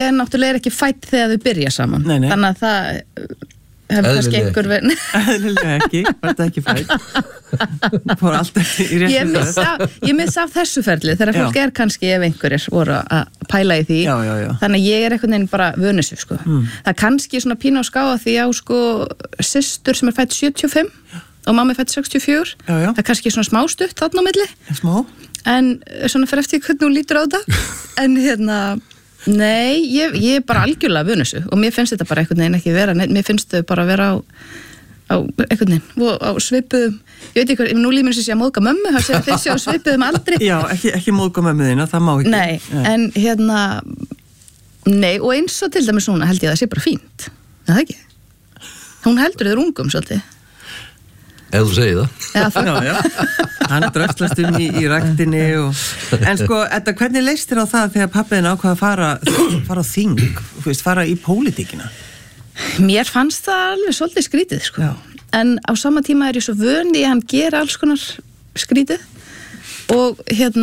er náttúrulega ekki fædd þegar þau byrja saman. Nei. Þannig að það hefur kannski einhver verið. Eðlilega ekki, var þetta ekki fædd. Fór alltaf í réttu það. Ég miss af þessu ferli þegar fólk er kannski ef einhverjir voru að pæla í því. Já. Þannig að ég er einhvern veginn bara vönusu, sko. Það er kannski svona pínu á skáa því á, sko, systur sem er fædd 75 og mamma er fædd 64. Já. Það er kannski svona smá stutt þarna á milli. Smá? En svona fyrir eftir hvernig hún lítur á þetta. En nei, ég er bara algjörlega vönusu og mér finnst þetta bara einhvern veginn ekki vera, mér finnst þau bara vera á einhvern veginn, á svipuðum, ég veit ekki, nú líður mér að móðga mömmu, það sé að þeir sé á svipuðum aldri. Já, ekki móðga mömmu þína, það má ekki. Nei, en nei, og eins og til dæmis svona held ég að það sé bara fínt, það ekki? Hún heldur þér ungum svolítið. Ef þú segir það. Já. Hann dröftlast í ræktinni En sko, Edda, hvernig leist þér á það þegar pabbiðin ákvað að fara á þing, fara í pólitíkina? Mér fannst það alveg svolítið skrítið, sko. Já. En á sama tíma er ég svo vön í að hann gera alls konar skrítið og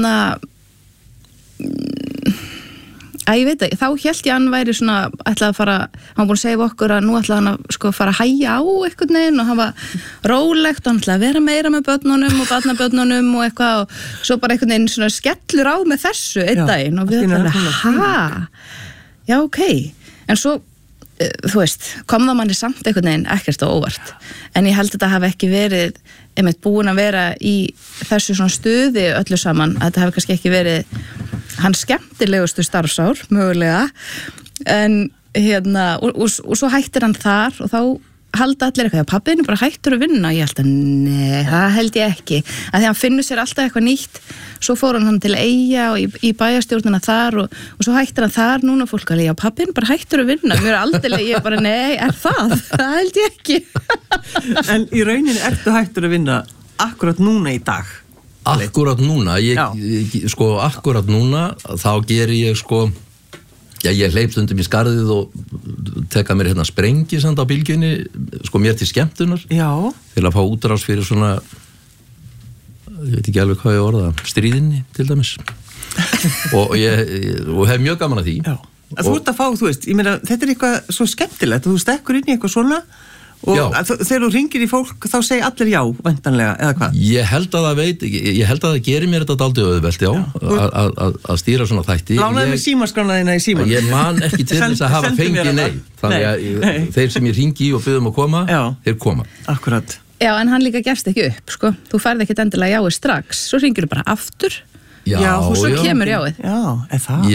ég veit ekki, þá hélt ég hann væri svona, ætlaði að fara, hann var búin að segja okkur að nú ætlaði hann að sko fara að hægja á einhvern veginn og hann var rólegt og hann ætlaði að vera meira með börnunum og barnabörnunum og eitthvað og svo bara einhvern veginn svona skellur á með þessu einn daginn og við ætlaði, já, ok, en svo, þú veist, kom það manni samt einhvern veginn ekkert á óvart, en ég held að þetta hafi ekki verið, einmitt búin að vera í þessu svona stuði öllu saman, að þetta hafi kannski ekki verið hans skemmtilegustu starfsár, mögulega, en og svo hættir hann þar og þá halda allir eitthvað, pabbiðin er bara hættur að vinna, ég held að, nei, það held ég ekki, að því hann finnur sér alltaf eitthvað nýtt, svo fór hann til Eyja og í bæjarstjórnina þar og svo hættir hann þar núna fólk alveg, já, pabbiðin er bara hættur að vinna, mér er aldrei, ég bara, nei, er það held ég ekki. En í rauninni ertu hættur að vinna akkurat núna í dag? Akkurat núna, akkurat núna, þá geri ég ég hleyp stundum í skarðið og teka mér sprengi samt á bylgjunni, mér til skemmtunar. Já. Til að fá útrás fyrir svona, ég veit ekki alveg hvað ég orða, stríðinni til dæmis. og hef mjög gaman að því. Já. Þú ert að fá, þú veist, ég meina, þetta er eitthvað svo skemmtilegt, þú stekkur inn í eitthvað svona og þegar þú ringir í fólk þá segir allir já, væntanlega, eða hvað? Ég held að það gerir mér þetta dálítið auðvelt, að stýra svona þætti. Lánaði með símaskrána þína í síman. Ég man ekki til þess að hafa fengið nei. Þannig að þeir sem ég ringi og biðum að koma, þeir koma. Akkurat. Já, en hann líka gefst ekki upp, sko. Þú færði ekkert endilega jáið strax, svo ringir þú bara aftur. Já, og svo kemur jáið. Já, er það?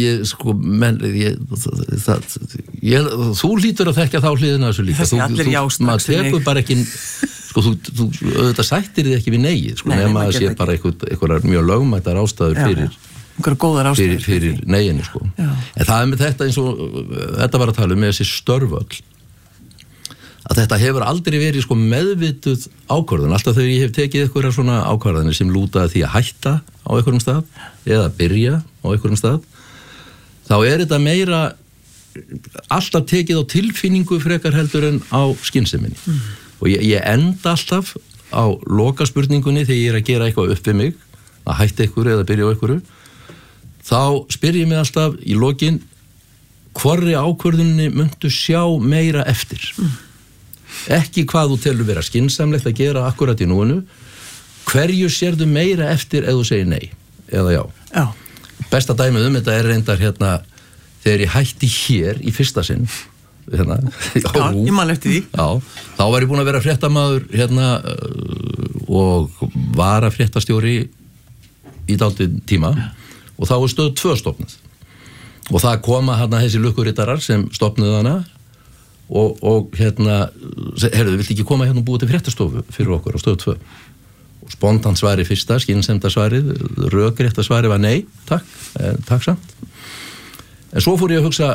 Já, þú hlýtur að þekka þá hliðina þessu líka. Þessi allir jástrax. Maður tekur bara ekki, þú auðvitað sættir þið ekki við negið, nema að sé bara einhverjar mjög lögmættar ástæður fyrir neginu, En það er með þetta eins og, þetta var að tala með þessi störföll, að þetta hefur aldrei verið meðvituð ákvörðun, alltaf þegar ég hef tekið einhverjar svona ákvörðanir sem lútaði því að hætta á einhverjum stað eða byrja á einhverjum stað, þá er þetta meira alltaf tekið á tilfinningu frekar heldur en á skynseminni. Og ég enda alltaf á lokaspurningunni þegar ég er að gera eitthvað upp við mig, að hætta einhverju eða byrja á einhverju, þá spyr ég mig alltaf í lokin, hvorri ákvörðunni muntu sjá meira eftir? Ekki hvað þú telur vera skynsamlegt að gera akkurat í núinu, hverju sérðu meira eftir ef þú segir nei eða já. Já. Besta dæmið þetta er reyndar þegar ég hætti hér í fyrsta sinn já, ég man eftir því. Já, þá var ég búin að vera fréttamaður og var að fréttastjóri í dálítið tíma og þá var stöð 2 stofnuð og það koma þessi lukkurittarar sem stofnuðu hana og herðu, viltu ekki koma og búa til fréttastofu fyrir okkur á stöð 2? Og spontant svari fyrsta, skynsemda svarið, rökrétta svarið var nei, takk samt. En svo fór ég að hugsa,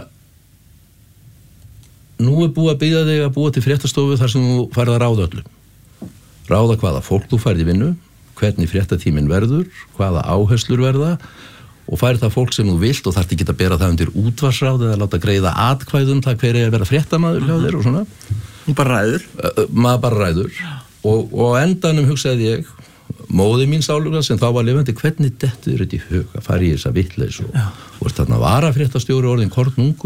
nú er búið að biðja þig að búa til fréttastofu þar sem þú færð að ráða öllu. Ráða hvaða fólk þú færð í vinnu, hvernig fréttatíminn verður, hvaða áherslur verða og færð það fólk sem þú vilt og þarft ekki að bera það undir útvarpsráð eða láta greiða atkvæðum það hver er að vera fréttamaður hjá þér og svona. Maður bara ræður. Og endanum hugsaði ég, móðir mín sáluga sem þá var lifandi, hvernig dettur þetta í hug að fara í þessa vitleysu og ert þarna varafréttastjóri orðin kornungur